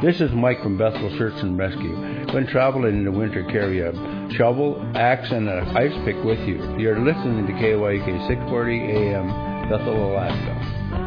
This is Mike from Bethel Search and Rescue. When traveling in the winter, carry a shovel, axe, and an ice pick with you. You're listening to KYK 640 AM, Bethel, Alaska.